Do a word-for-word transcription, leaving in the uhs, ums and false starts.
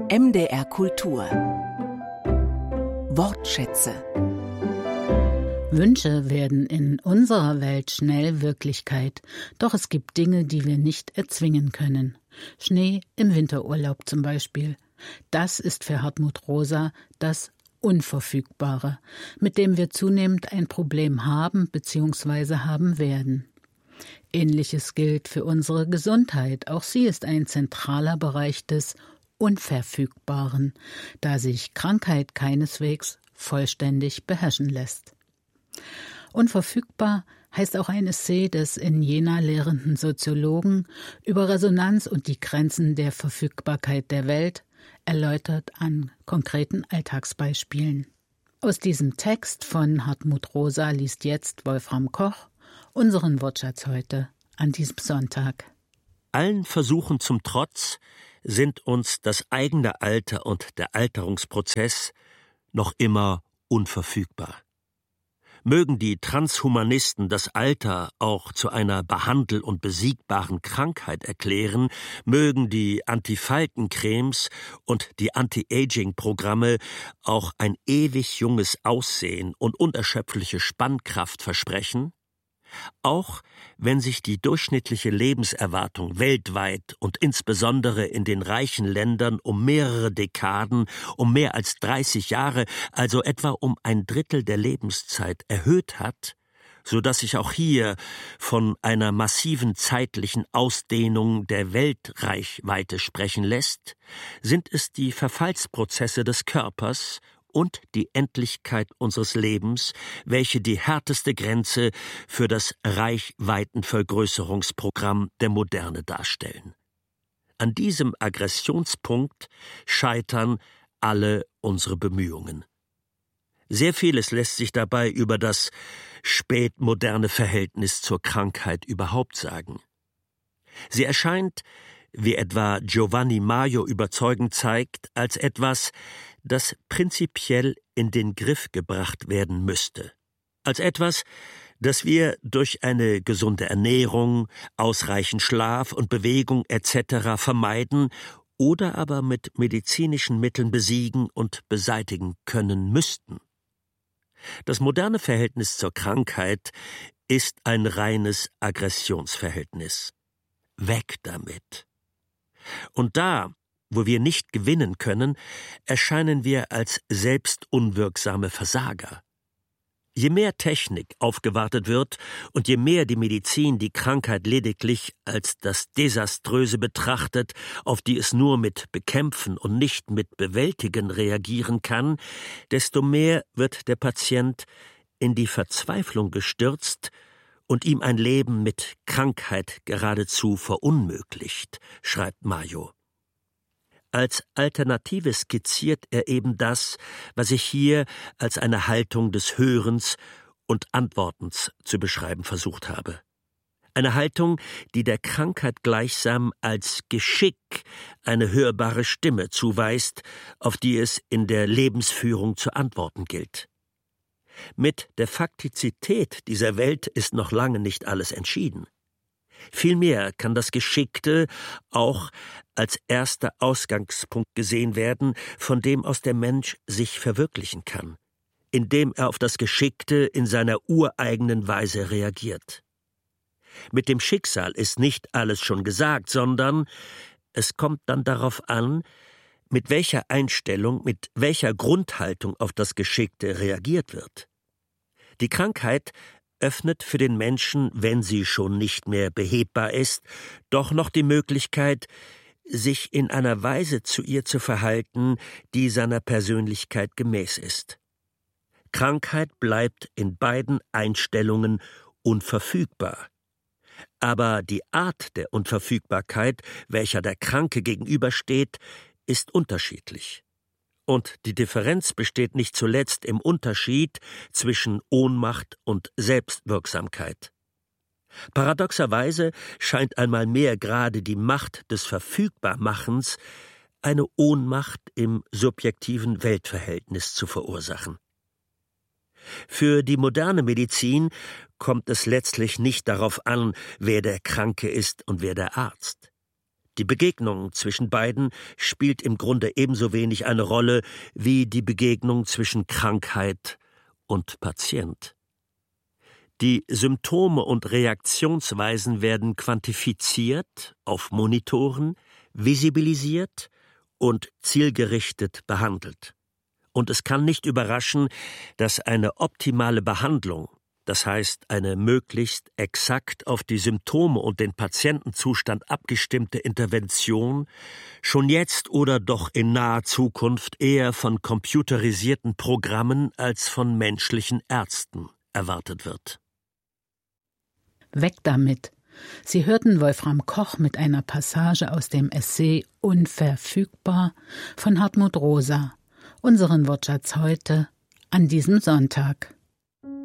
M D R Kultur Wortschätze. Wünsche werden in unserer Welt schnell Wirklichkeit, doch es gibt Dinge, die wir nicht erzwingen können. Schnee im Winterurlaub zum Beispiel. Das ist für Hartmut Rosa das Unverfügbare, mit dem wir zunehmend ein Problem haben bzw. haben werden. Ähnliches gilt für unsere Gesundheit. Auch sie ist ein zentraler Bereich des Unverfügbaren, da sich Krankheit keineswegs vollständig beherrschen lässt. Unverfügbar heißt auch ein Essay des in Jena lehrenden Soziologen über Resonanz und die Grenzen der Verfügbarkeit der Welt, erläutert an konkreten Alltagsbeispielen. Aus diesem Text von Hartmut Rosa liest jetzt Wolfram Koch unseren Wortschatz heute an diesem Sonntag. Allen Versuchen zum Trotz sind uns das eigene Alter und der Alterungsprozess noch immer unverfügbar. Mögen die Transhumanisten das Alter auch zu einer behandel- und besiegbaren Krankheit erklären, mögen die Antifaltencremes und die Anti-Aging-Programme auch ein ewig junges Aussehen und unerschöpfliche Spannkraft versprechen, auch wenn sich die durchschnittliche Lebenserwartung weltweit und insbesondere in den reichen Ländern um mehrere Dekaden, um mehr als dreißig Jahre, also etwa um ein Drittel der Lebenszeit erhöht hat, so dass sich auch hier von einer massiven zeitlichen Ausdehnung der Weltreichweite sprechen lässt, sind es die Verfallsprozesse des Körpers und die Endlichkeit unseres Lebens, welche die härteste Grenze für das Reichweitenvergrößerungsprogramm der Moderne darstellen. An diesem Aggressionspunkt scheitern alle unsere Bemühungen. Sehr vieles lässt sich dabei über das spätmoderne Verhältnis zur Krankheit überhaupt sagen. Sie erscheint, wie etwa Giovanni Maio überzeugend zeigt, als etwas, das prinzipiell in den Griff gebracht werden müsste. Als etwas, das wir durch eine gesunde Ernährung, ausreichend Schlaf und Bewegung et cetera vermeiden oder aber mit medizinischen Mitteln besiegen und beseitigen können müssten. Das moderne Verhältnis zur Krankheit ist ein reines Aggressionsverhältnis. Weg damit. Und da, wo wir nicht gewinnen können, erscheinen wir als selbst unwirksame Versager. Je mehr Technik aufgewartet wird und je mehr die Medizin die Krankheit lediglich als das Desaströse betrachtet, auf die es nur mit Bekämpfen und nicht mit Bewältigen reagieren kann, desto mehr wird der Patient in die Verzweiflung gestürzt und ihm ein Leben mit Krankheit geradezu verunmöglicht, schreibt Maio. Als Alternative skizziert er eben das, was ich hier als eine Haltung des Hörens und Antwortens zu beschreiben versucht habe. Eine Haltung, die der Krankheit gleichsam als Geschick eine hörbare Stimme zuweist, auf die es in der Lebensführung zu antworten gilt. Mit der Faktizität dieser Welt ist noch lange nicht alles entschieden. Vielmehr kann das Geschickte auch als erster Ausgangspunkt gesehen werden, von dem aus der Mensch sich verwirklichen kann, indem er auf das Geschickte in seiner ureigenen Weise reagiert. Mit dem Schicksal ist nicht alles schon gesagt, sondern es kommt dann darauf an, mit welcher Einstellung, mit welcher Grundhaltung auf das Geschickte reagiert wird. Die Krankheit öffnet für den Menschen, wenn sie schon nicht mehr behebbar ist, doch noch die Möglichkeit, sich in einer Weise zu ihr zu verhalten, die seiner Persönlichkeit gemäß ist. Krankheit bleibt in beiden Einstellungen unverfügbar. Aber die Art der Unverfügbarkeit, welcher der Kranke gegenübersteht, ist unterschiedlich. Und die Differenz besteht nicht zuletzt im Unterschied zwischen Ohnmacht und Selbstwirksamkeit. Paradoxerweise scheint einmal mehr gerade die Macht des Verfügbarmachens eine Ohnmacht im subjektiven Weltverhältnis zu verursachen. Für die moderne Medizin kommt es letztlich nicht darauf an, wer der Kranke ist und wer der Arzt. Die Begegnung zwischen beiden spielt im Grunde ebenso wenig eine Rolle wie die Begegnung zwischen Krankheit und Patient. Die Symptome und Reaktionsweisen werden quantifiziert, auf Monitoren, visibilisiert und zielgerichtet behandelt. Und es kann nicht überraschen, dass eine optimale Behandlung, das heißt eine möglichst exakt auf die Symptome und den Patientenzustand abgestimmte Intervention, schon jetzt oder doch in naher Zukunft eher von computerisierten Programmen als von menschlichen Ärzten erwartet wird. Weg damit! Sie hörten Wolfram Koch mit einer Passage aus dem Essay Unverfügbar von Hartmut Rosa, unseren Wortschatz heute an diesem Sonntag.